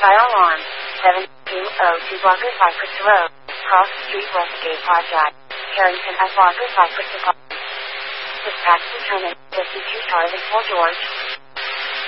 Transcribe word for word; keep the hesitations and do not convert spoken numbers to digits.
Fire alarm. seven two oh two blockers Cypress Road. Cross Street Westgate Project. Carrington at blockers Cypress Dispatch determined. fifty-two Charlie four George.